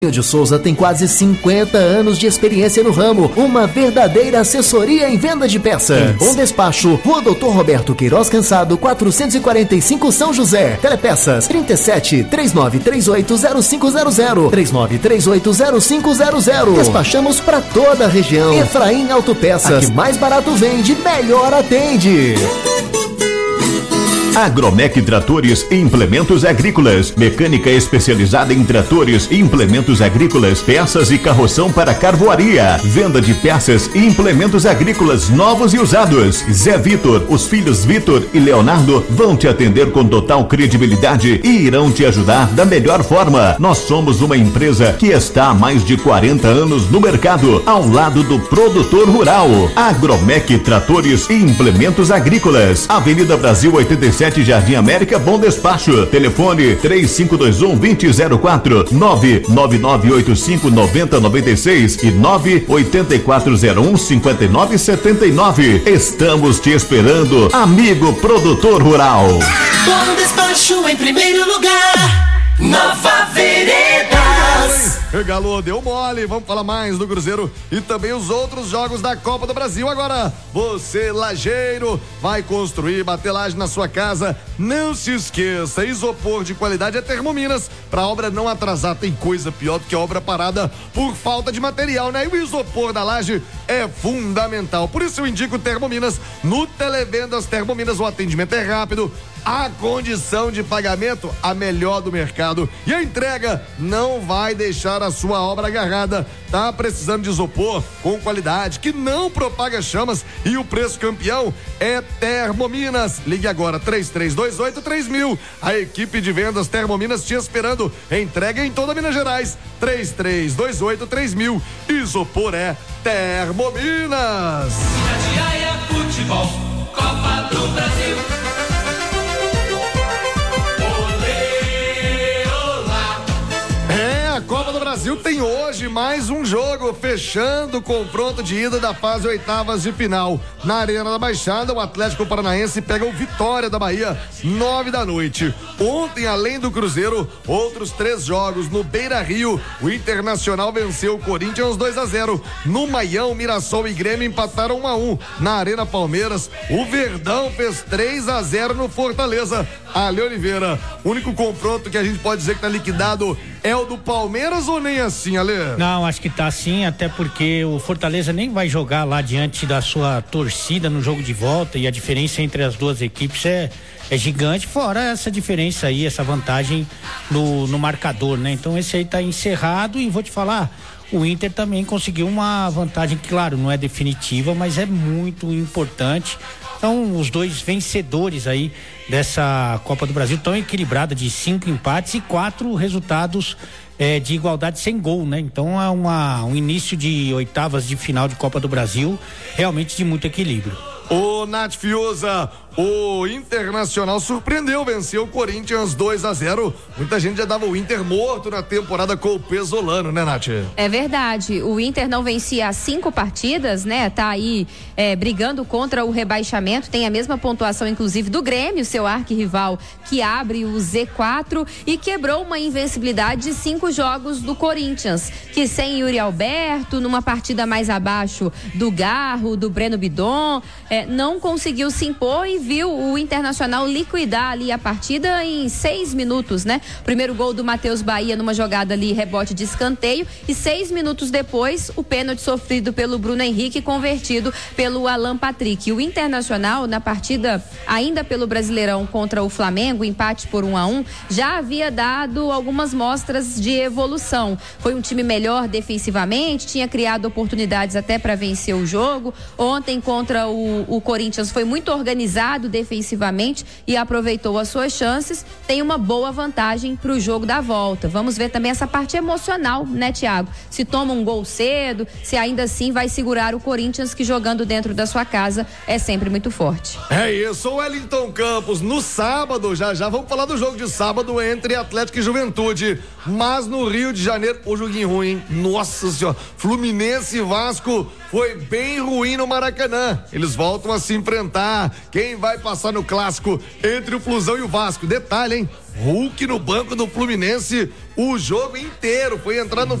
de Souza tem quase 50 anos de experiência no ramo, uma verdadeira assessoria em venda de peças. Em Bom Despacho, Rua Doutor Roberto Queiroz Cansado, 445 São José. Telepeças 37 3938 0500 3938 0500. Despachamos para toda a região. Efraim Autopeças, a que mais barato vende, melhor atende. Agromec Tratores e Implementos Agrícolas, mecânica especializada em tratores e implementos agrícolas, peças e carroção para carvoaria, venda de peças e implementos agrícolas novos e usados. Zé Vitor, os filhos Vitor e Leonardo vão te atender com total credibilidade e irão te ajudar da melhor forma. Nós somos uma empresa que está há mais de 40 anos no mercado, ao lado do produtor rural. Agromec Tratores e Implementos Agrícolas, Avenida Brasil 87, Jardim América, Bom Despacho. Telefone 3521-2004, 99985-9096 e 98401-5979. Estamos te esperando, amigo produtor rural. Bom Despacho em primeiro lugar, Nova Veredas. Galo, deu mole, vamos falar mais do Cruzeiro e também os outros jogos da Copa do Brasil. Agora, você lajeiro, vai construir, bater laje na sua casa, não se esqueça, isopor de qualidade é Termominas, pra obra não atrasar. Tem coisa pior do que obra parada por falta de material, né? E o isopor da laje é fundamental, por isso eu indico Termominas. No Televendas Termominas o atendimento é rápido, a condição de pagamento a melhor do mercado e a entrega não vai deixar a sua obra agarrada. Tá precisando de isopor com qualidade que não propaga chamas e o preço campeão é Termominas. Ligue agora 3328-3000. A equipe de vendas Termominas te esperando. Entrega em toda Minas Gerais. 3328-3000. Isopor é Termominas. Futebol, Copa do Brasil. A Copa do Brasil tem hoje mais um jogo, fechando o confronto de ida da fase oitavas de final. Na Arena da Baixada, o Atlético Paranaense pega o Vitória da Bahia, 21h. Ontem, além do Cruzeiro, outros 3 jogos. No Beira-Rio, o Internacional venceu o Corinthians 2-0. No Maião, Mirassol e Grêmio empataram 1-1. Na Arena Palmeiras, o Verdão fez 3-0 no Fortaleza. Ale Oliveira, o único confronto que a gente pode dizer que tá liquidado é o do Palmeiras ou nem assim, Ale? Não, acho que tá sim, até porque o Fortaleza nem vai jogar lá diante da sua torcida no jogo de volta e a diferença entre as duas equipes é gigante, fora essa diferença aí, essa vantagem no marcador, né? Então esse aí tá encerrado e vou te falar, o Inter também conseguiu uma vantagem que, claro, não é definitiva, mas é muito importante. Então, os dois vencedores aí dessa Copa do Brasil tão equilibrada, de 5 empates e 4 resultados de igualdade sem gol, né? Então é um início de oitavas de final de Copa do Brasil realmente de muito equilíbrio. Ô, Nath Fiuza, o Internacional surpreendeu, venceu o Corinthians 2-0. Muita gente já dava o Inter morto na temporada com o Pesolano, né, Nath? É verdade, o Inter não vencia há 5 partidas, né? Tá aí brigando contra o rebaixamento, tem a mesma pontuação inclusive do Grêmio, seu arquirrival, que abre o Z4 e quebrou uma invencibilidade de 5 jogos do Corinthians, que sem Yuri Alberto, numa partida mais abaixo do Garro, do Breno Bidon, não conseguiu se impor e viu o Internacional liquidar ali a partida em 6 minutos, né? Primeiro gol do Matheus Bahia numa jogada ali, rebote de escanteio, e 6 minutos depois o pênalti sofrido pelo Bruno Henrique, convertido pelo Alan Patrick. O Internacional, na partida ainda pelo Brasileirão contra o Flamengo, empate por 1-1, já havia dado algumas mostras de evolução. Foi um time melhor defensivamente, tinha criado oportunidades até para vencer o jogo. Ontem contra o Corinthians foi muito organizado defensivamente e aproveitou as suas chances, tem uma boa vantagem para o jogo da volta. Vamos ver também essa parte emocional, né, Thiago? Se toma um gol cedo, se ainda assim vai segurar o Corinthians, que jogando dentro da sua casa é sempre muito forte. É isso, o Wellington Campos, no sábado, já vamos falar do jogo de sábado entre Atlético e Juventude, mas no Rio de Janeiro, o joguinho ruim, hein? Nossa senhora, Fluminense e Vasco foi bem ruim no Maracanã. Eles voltam a se enfrentar. Quem vai passar no clássico entre o Flusão e o Vasco. Detalhe, hein? Hulk no banco do Fluminense o jogo inteiro. Foi entrar no